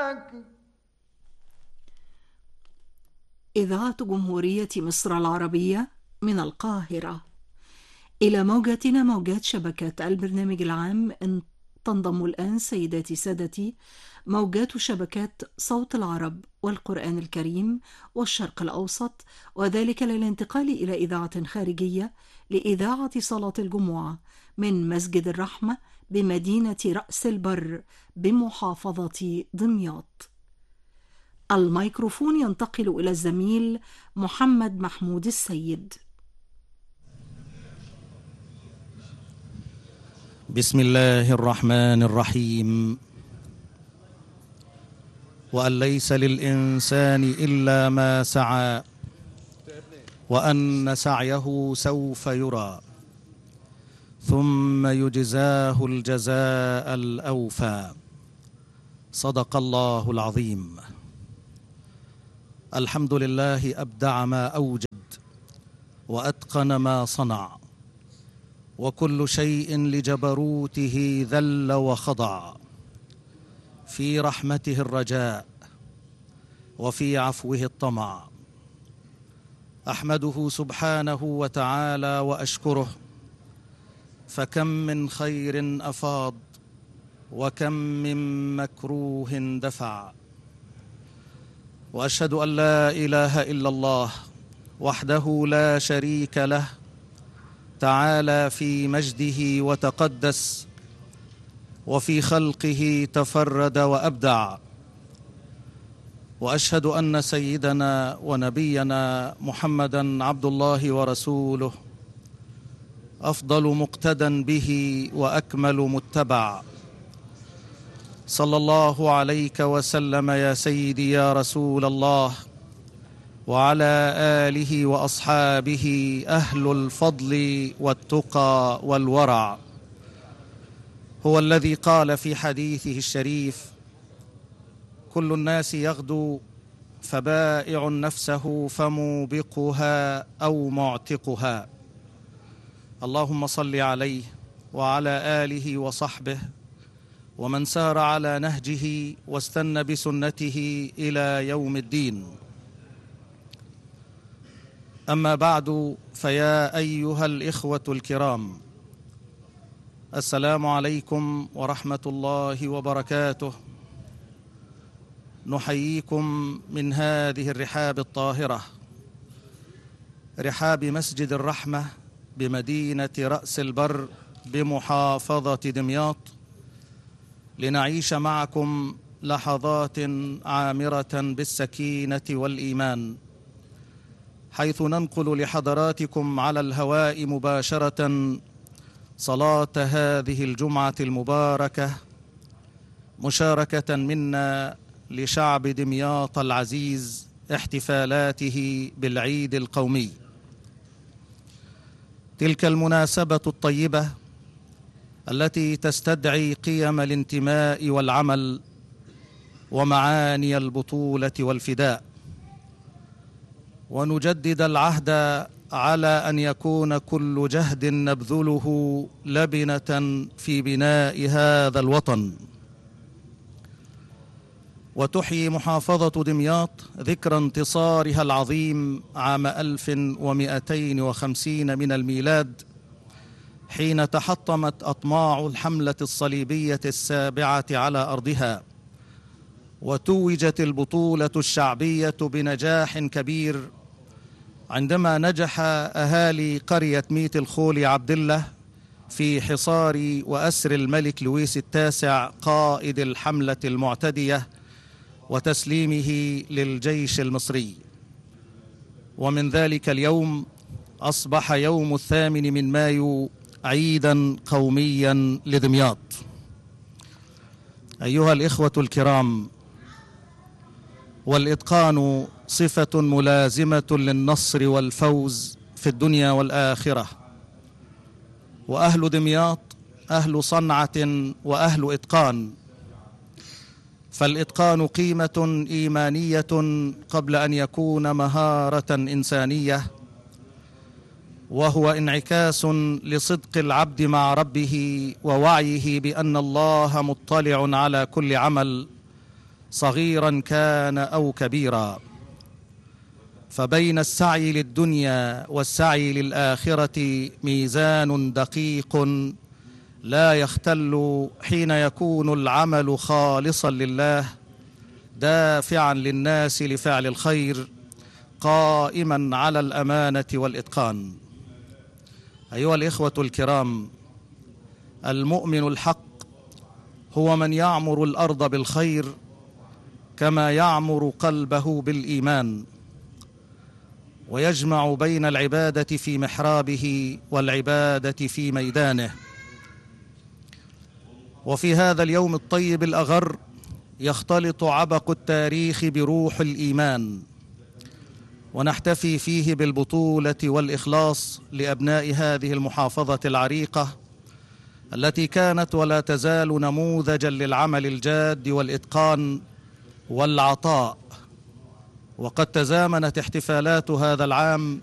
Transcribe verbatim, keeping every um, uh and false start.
إذاعة جمهورية مصر العربية من القاهرة إلى موجاتنا موجات شبكة البرنامج العام. إن تنضم الآن سيداتي سادتي موجات شبكات صوت العرب والقرآن الكريم والشرق الأوسط، وذلك للانتقال إلى إذاعة خارجية لإذاعة صلاة الجمعة من مسجد الرحمة بمدينة رأس البر بمحافظة دمياط. الميكروفون ينتقل إلى الزميل محمد محمود السيد. بسم الله الرحمن الرحيم. وأن ليس للإنسان إلا ما سعى وأن سعيه سوف يرى ثم يجزاه الجزاء الأوفى. صدق الله العظيم. الحمد لله أبدع ما أوجد وأتقن ما صنع، وكل شيء لجبروته ذل وخضع، في رحمته الرجاء وفي عفوه الطمع. أحمده سبحانه وتعالى وأشكره، فكم من خير أفاض وكم من مكروه دفع. وأشهد أن لا إله إلا الله وحده لا شريك له، تعالى في مجده وتقدس، وفي خلقه تفرد وأبدع. وأشهد أن سيدنا ونبينا محمدًا عبد الله ورسوله، أفضل مقتدى به وأكمل متبع. صلى الله عليك وسلم يا سيدي يا رسول الله، وعلى آله وأصحابه أهل الفضل والتقى والورع. هو الذي قال في حديثه الشريف: كل الناس يغدو فبائع نفسه فموبقها أو معتقها. اللهم صل عليه وعلى آله وصحبه ومن سار على نهجه واستنى بسنته إلى يوم الدين. أما بعد، فيا أيها الإخوة الكرام، السلام عليكم ورحمة الله وبركاته. نحييكم من هذه الرحاب الطاهرة، رحاب مسجد الرحمة بمدينة رأس البر بمحافظة دمياط، لنعيش معكم لحظات عامرة بالسكينة والإيمان، حيث ننقل لحضراتكم على الهواء مباشرة صلاة هذه الجمعة المباركة، مشاركة منا لشعب دمياط العزيز احتفالاته بالعيد القومي. تلك المناسبة الطيبة التي تستدعي قيم الانتماء والعمل ومعاني البطولة والفداء، ونجدد العهد على أن يكون كل جهد نبذله لبنة في بناء هذا الوطن. وتحيي محافظة دمياط ذكرى انتصارها العظيم عام ألف ومئتين وخمسين من الميلاد، حين تحطمت أطماع الحملة الصليبية السابعة على أرضها، وتوجت البطولة الشعبية بنجاح كبير عندما نجح أهالي قرية ميت الخولي عبد الله في حصار وأسر الملك لويس التاسع قائد الحملة المعتدية وتسليمه للجيش المصري. ومن ذلك اليوم أصبح يوم الثامن من مايو عيداً قومياً لدمياط. أيها الإخوة الكرام، والإتقان صفة ملازمة للنصر والفوز في الدنيا والآخرة، وأهل دمياط أهل صنعة وأهل إتقان، فالإتقان قيمة إيمانية قبل أن يكون مهارة إنسانية، وهو انعكاس لصدق العبد مع ربه ووعيه بأن الله مطلع على كل عمل، صغيرا كان أو كبيرا. فبين السعي للدنيا والسعي للآخرة ميزان دقيق لا يختل حين يكون العمل خالصا لله، دافعا للناس لفعل الخير، قائما على الأمانة والإتقان. أيها الإخوة الكرام، المؤمن الحق هو من يعمر الأرض بالخير كما يعمر قلبه بالإيمان، ويجمع بين العبادة في محرابه والعبادة في ميدانه. وفي هذا اليوم الطيب الأغر يختلط عبق التاريخ بروح الإيمان، ونحتفي فيه بالبطولة والإخلاص لأبناء هذه المحافظة العريقة التي كانت ولا تزال نموذجاً للعمل الجاد والإتقان والعطاء. وقد تزامنت احتفالات هذا العام